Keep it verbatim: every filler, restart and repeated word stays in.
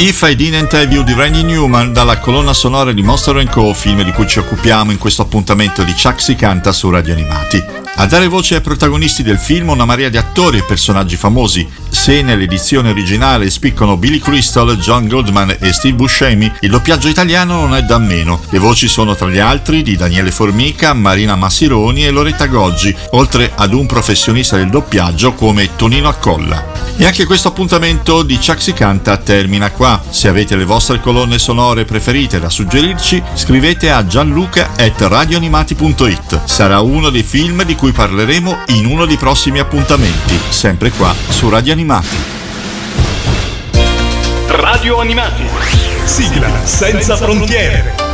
If I Didn't Have You di Randy Newman, dalla colonna sonora di Monster and Co., film di cui ci occupiamo in questo appuntamento di Chuck si canta su Radio Animati. A dare voce ai protagonisti del film una marea di attori e personaggi famosi. Se nell'edizione originale spiccano Billy Crystal, John Goldman e Steve Buscemi, il doppiaggio italiano non è da meno. Le voci sono tra gli altri di Daniele Formica, Marina Massironi e Loretta Goggi, oltre ad un professionista del doppiaggio come Tonino Accolla. E anche questo appuntamento di Chuck si canta termina qua. Se avete le vostre colonne sonore preferite da suggerirci, scrivete a gianluca at radioanimati punto it. Sarà uno dei film di cui parleremo in uno dei prossimi appuntamenti, sempre qua su Radio Animati. Radio Animati. Sigla senza frontiere.